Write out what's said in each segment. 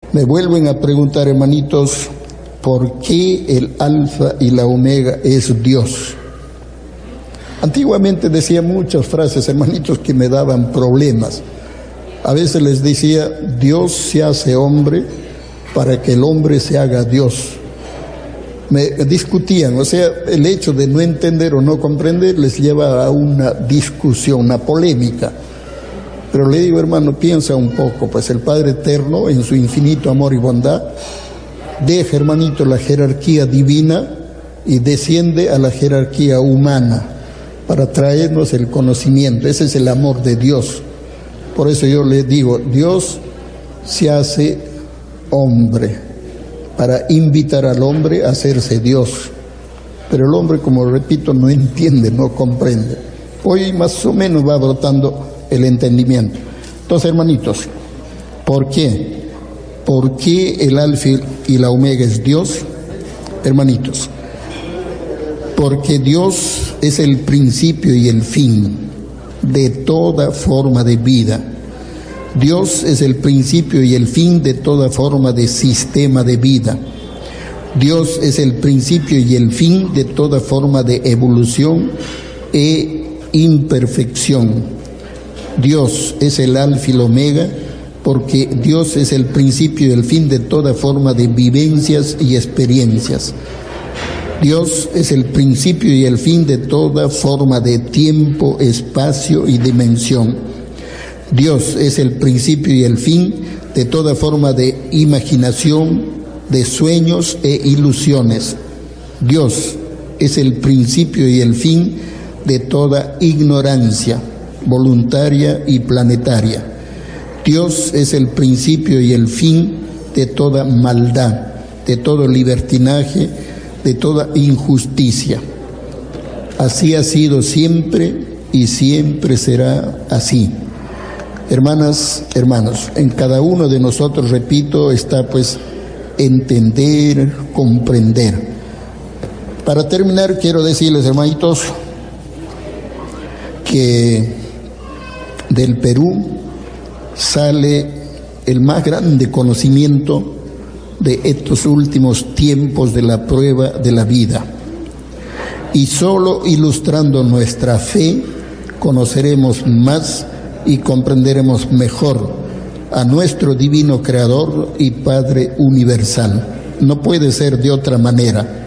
Me vuelven a preguntar, hermanitos, ¿por qué el alfa y la omega es Dios? Antiguamente decía muchas frases, hermanitos, que me daban problemas. A veces les decía, Dios se hace hombre para que el hombre se haga Dios. Me discutían, o sea, el hecho de no entender o no comprender les lleva a una discusión, una polémica. Pero le digo, hermano, piensa un poco, pues el Padre Eterno, en su infinito amor y bondad, deja, hermanito, la jerarquía divina y desciende a la jerarquía humana para traernos el conocimiento. Ese es el amor de Dios. Por eso yo le digo, Dios se hace hombre para invitar al hombre a hacerse Dios. Pero el hombre, como repito, no entiende, no comprende. Hoy más o menos va brotando el entendimiento. Entonces, hermanitos, ¿por qué? ¿Por qué el alfa y la omega es Dios? Hermanitos, porque Dios es el principio y el fin de toda forma de vida. Dios es el principio y el fin de toda forma de sistema de vida. Dios es el principio y el fin de toda forma de evolución e imperfección. Dios es el alfa y el omega porque Dios es el principio y el fin de toda forma de vivencias y experiencias. Dios es el principio y el fin de toda forma de tiempo, espacio y dimensión. Dios es el principio y el fin de toda forma de imaginación, de sueños e ilusiones. Dios es el principio y el fin de toda ignorancia voluntaria y planetaria. Dios es el principio y el fin de toda maldad, de todo libertinaje, de toda injusticia. Así ha sido siempre y siempre será así. Hermanas, hermanos, en cada uno de nosotros, repito, está pues entender, comprender. Para terminar, quiero decirles, hermanitos, que del Perú sale el más grande conocimiento de estos últimos tiempos de la prueba de la vida. Y solo ilustrando nuestra fe, conoceremos más y comprenderemos mejor a nuestro divino Creador y Padre universal. No puede ser de otra manera.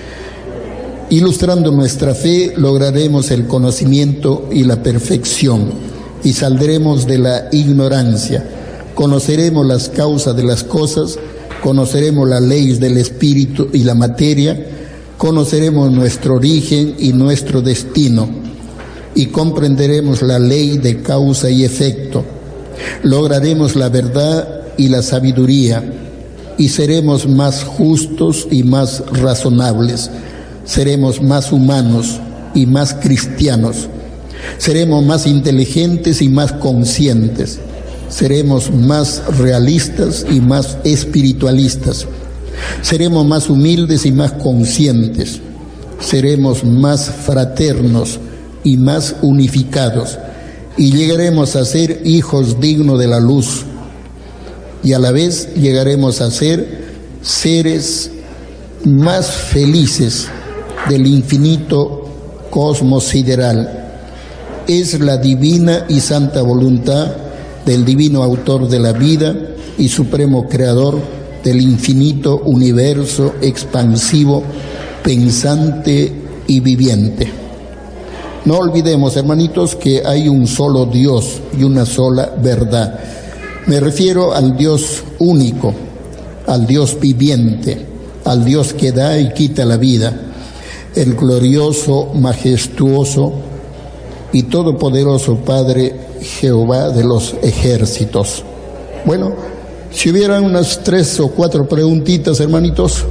Ilustrando nuestra fe, lograremos el conocimiento y la perfección, y saldremos de la ignorancia. Conoceremos las causas de las cosas, conoceremos las leyes del espíritu y la materia, conoceremos nuestro origen y nuestro destino, y comprenderemos la ley de causa y efecto. Lograremos la verdad y la sabiduría, y seremos más justos y más razonables. Seremos más humanos y más cristianos. Seremos más inteligentes y más conscientes. Seremos más realistas y más espiritualistas. Seremos más humildes y más conscientes. Seremos más fraternos y más unificados. Y llegaremos a ser hijos dignos de la luz. Y a la vez llegaremos a ser seres más felices del infinito cosmos sideral. Es la divina y santa voluntad del divino autor de la vida y supremo creador del infinito universo expansivo, pensante y viviente. No olvidemos, hermanitos, que hay un solo Dios y una sola verdad. Me refiero al Dios único, al Dios viviente, al Dios que da y quita la vida, el glorioso, majestuoso y todopoderoso Padre Jehová de los ejércitos. Bueno, si hubieran unas 3 o 4 preguntitas, hermanitos.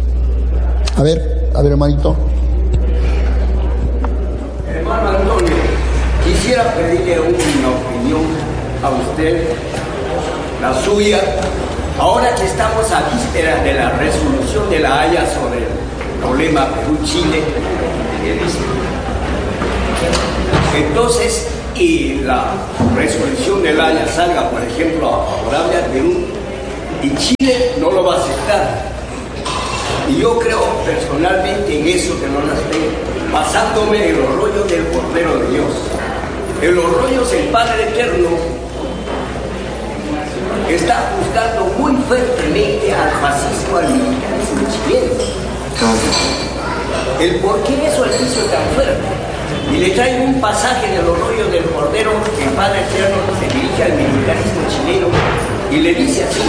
A ver, hermanito. Hermano Antonio, quisiera pedirle una opinión a usted, la suya, ahora que estamos a vísperas de la resolución de la Haya sobre el problema Perú-Chile. Entonces, y la resolución de la Haya salga, por ejemplo, favorable al Perú, y Chile no lo va a aceptar. Y yo creo personalmente en eso, que no las tengo, basándome en los rollos del Cordero de Dios. En los rollos el Padre Eterno está juzgando muy fuertemente al fascismo, al militarismo chileno. El por qué eso le hizo tan fuerte. Y le traigo un pasaje de los rollos del Cordero que el Padre Eterno se dirige al militarismo chileno y le dice así.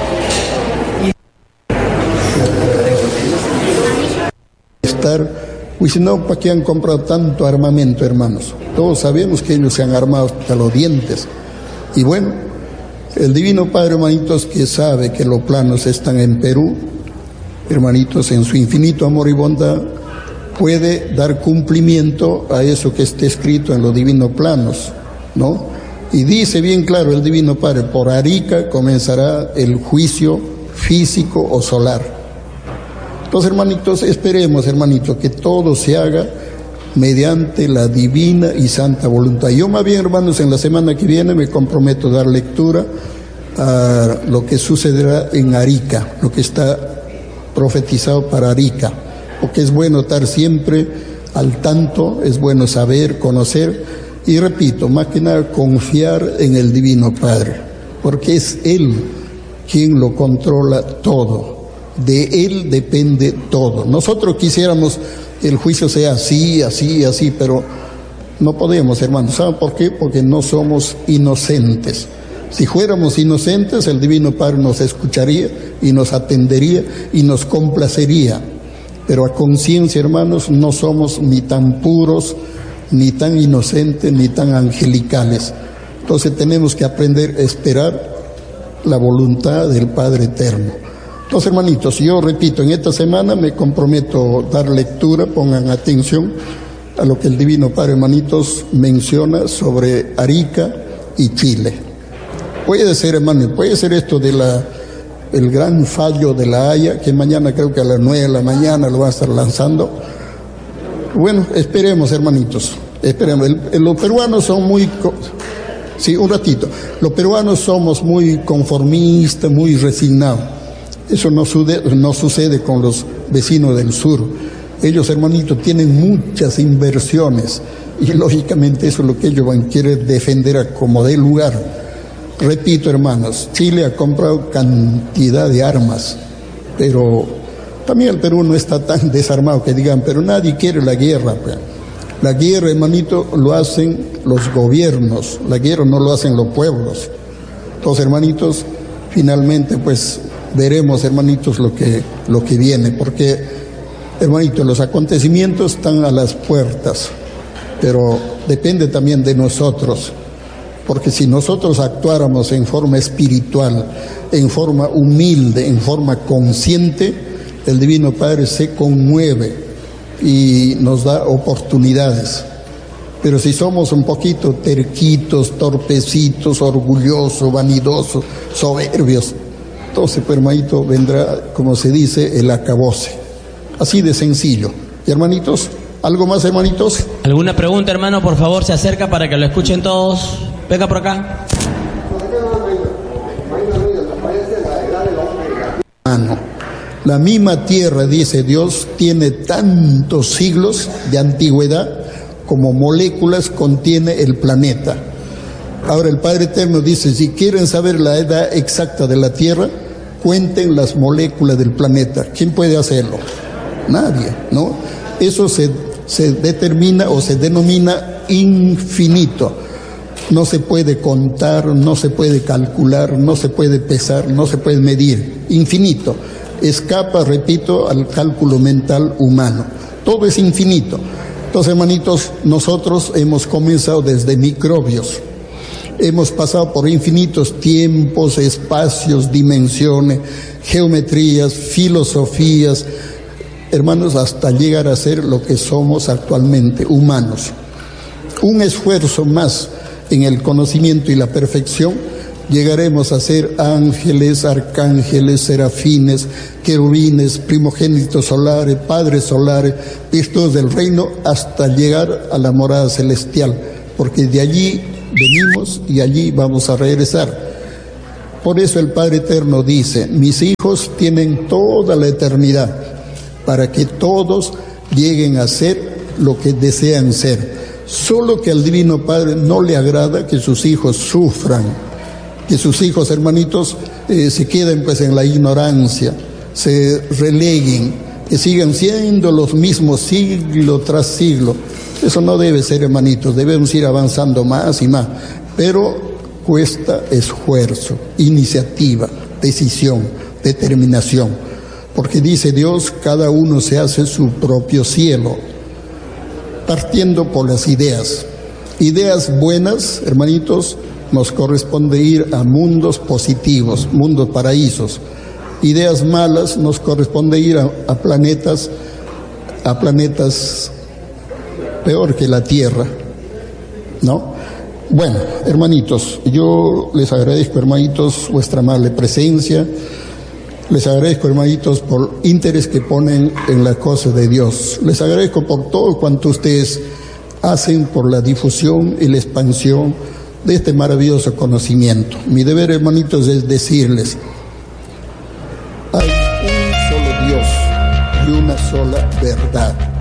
Pues si no, ¿para qué han comprado tanto armamento, hermanos? Todos sabemos que ellos se han armado hasta los dientes. Y bueno, el Divino Padre, hermanitos, que sabe que los planos están en Perú, hermanitos, en su infinito amor y bondad, puede dar cumplimiento a eso que está escrito en los divinos planos, ¿no? Y dice bien claro el Divino Padre, por Arica comenzará el juicio físico o solar. Entonces, hermanitos, esperemos, hermanitos, que todo se haga mediante la divina y santa voluntad. Yo más bien, hermanos, en la semana que viene me comprometo a dar lectura a lo que sucederá en Arica, lo que está profetizado para Arica, porque es bueno estar siempre al tanto, es bueno saber, conocer, y repito, más que nada confiar en el Divino Padre, porque es Él quien lo controla todo. De Él depende todo. Nosotros quisiéramos que el juicio sea así, así, así, pero no podemos, hermanos. ¿Saben por qué? Porque no somos inocentes. Si fuéramos inocentes, el Divino Padre nos escucharía y nos atendería y nos complacería. Pero a conciencia, hermanos, no somos ni tan puros, ni tan inocentes, ni tan angelicales. Entonces tenemos que aprender a esperar la voluntad del Padre Eterno. Entonces, hermanitos, yo repito, en esta semana me comprometo a dar lectura, pongan atención a lo que el Divino Padre, hermanitos, menciona sobre Arica y Chile. Puede ser, hermano, puede ser esto de el gran fallo de la Haya, que mañana creo que a las 9 de la mañana lo va a estar lanzando. Bueno, esperemos, hermanitos, esperemos. Los peruanos son muy... Sí, un ratito. Los peruanos somos muy conformistas, muy resignados. Eso no sucede con los vecinos del sur. Ellos, hermanitos, tienen muchas inversiones y lógicamente eso es lo que ellos van a querer defender a como dé lugar. Repito, hermanos, Chile ha comprado cantidad de armas, pero también el Perú no está tan desarmado que digan, pero nadie quiere la guerra. Pues. La guerra, hermanito, lo hacen los gobiernos, la guerra no lo hacen los pueblos. Entonces, hermanitos, finalmente, pues, veremos, hermanitos, lo que viene, porque, hermanitos, los acontecimientos están a las puertas, pero depende también de nosotros, porque si nosotros actuáramos en forma espiritual, en forma humilde, en forma consciente, el Divino Padre se conmueve y nos da oportunidades. Pero si somos un poquito terquitos, torpecitos, orgullosos, vanidosos, soberbios, entonces, pues, hermanito, vendrá, como se dice, el acabose. Así de sencillo. Y, hermanitos, ¿algo más, hermanitos? ¿Alguna pregunta, hermano? Por favor, se acerca para que lo escuchen todos. Venga por acá. La misma tierra, dice Dios, tiene tantos siglos de antigüedad como moléculas contiene el planeta. Ahora el Padre Eterno dice, si quieren saber la edad exacta de la tierra, cuenten las moléculas del planeta. ¿Quién puede hacerlo? Nadie, ¿no? Eso se determina o se denomina infinito. No se puede contar, no se puede calcular, no se puede pesar, no se puede medir. Infinito. Escapa, repito, al cálculo mental humano. Todo es infinito. Entonces, hermanitos, nosotros hemos comenzado desde microbios. Hemos pasado por infinitos tiempos, espacios, dimensiones, geometrías, filosofías, hermanos, hasta llegar a ser lo que somos actualmente, humanos. Un esfuerzo más en el conocimiento y la perfección, llegaremos a ser ángeles, arcángeles, serafines, querubines, primogénitos solares, padres solares, virtudes del reino, hasta llegar a la morada celestial, porque de allí venimos y allí vamos a regresar. Por eso el Padre Eterno dice: mis hijos tienen toda la eternidad para que todos lleguen a ser lo que desean ser. Solo que al Divino Padre no le agrada que sus hijos sufran, que sus hijos, hermanitos, se queden pues en la ignorancia, se releguen, que sigan siendo los mismos siglo tras siglo. Eso no debe ser, hermanitos, debemos ir avanzando más y más, pero cuesta esfuerzo, iniciativa, decisión, determinación, porque dice Dios: cada uno se hace su propio cielo, partiendo por las ideas buenas, hermanitos. Nos corresponde ir a mundos positivos, mundos paraísos. Ideas malas nos corresponde ir a planetas peor que la Tierra, ¿no? Bueno, hermanitos, yo les agradezco, hermanitos, vuestra amable presencia. Les agradezco, hermanitos, por interés que ponen en la cosa de Dios. Les agradezco por todo cuanto ustedes hacen por la difusión y la expansión de este maravilloso conocimiento. Mi deber, hermanitos, es decirles: hay un solo Dios y una sola verdad.